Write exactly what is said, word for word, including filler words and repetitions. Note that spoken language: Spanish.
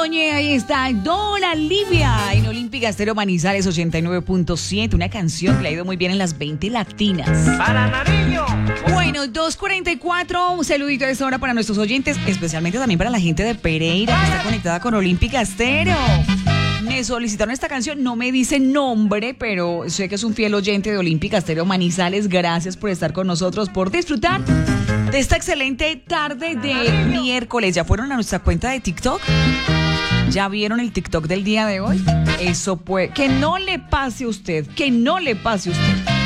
soñé, ahí está Dora Livia en Olímpica Estéreo Manizales ochenta y nueve punto siete, una canción que le ha ido muy bien en las veinte latinas. ¡Para Nariño! Bueno, dos cuarenta y cuatro, un saludito a esta hora para nuestros oyentes, especialmente también para la gente de Pereira que está conectada con Olímpica Estéreo. Me solicitaron esta canción, no me dice nombre, pero sé que es un fiel oyente de Olímpica Estéreo Manizales. Gracias por estar con nosotros, por disfrutar de esta excelente tarde de miércoles. ¿Ya fueron a nuestra cuenta de TikTok? ¿Ya vieron el TikTok del día de hoy? Eso puede, que no le pase a usted, que no le pase a usted.